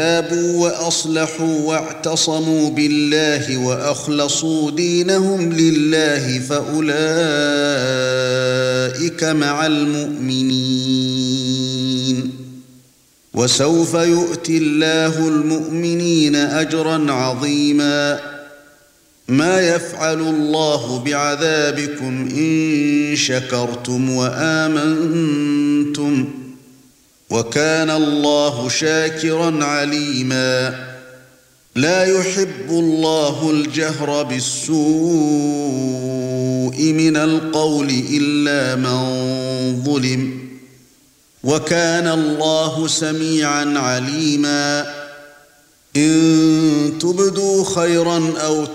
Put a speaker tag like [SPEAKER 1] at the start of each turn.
[SPEAKER 1] تابوا وأصلحوا واعتصموا بالله وأخلصوا دينهم لله فأولئك مع المؤمنين وسوف يؤتي الله المؤمنين أجرا عظيما ما يفعل الله بعذابكم إن شكرتم وآمنتم وكان الله شاكرا عليما لا يحب الله الجهر بالسوء من القول إلا من ظلم وكان الله سميعا عليما إن تبدوا خيرا أو